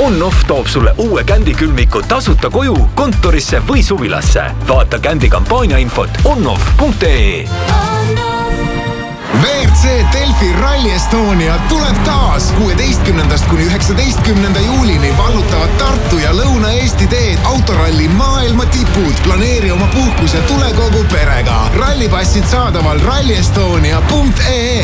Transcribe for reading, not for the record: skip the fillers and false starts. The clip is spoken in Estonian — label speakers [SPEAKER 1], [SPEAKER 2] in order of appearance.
[SPEAKER 1] On-Off toob sulle uue kändikülmiku tasuta koju, kontorisse või suvilasse. Vaata kändi kampaania infot onoff.ee.
[SPEAKER 2] WRC Delfi Rally Estonia tuleb taas 16. kuni 19. juulini vallutavad Tartu ja Lõuna-Eesti teed autoralli maailma tipud. Planeeri oma puhkus ja tule kogu perega. Rallipassid saadaval rallyestonia.ee.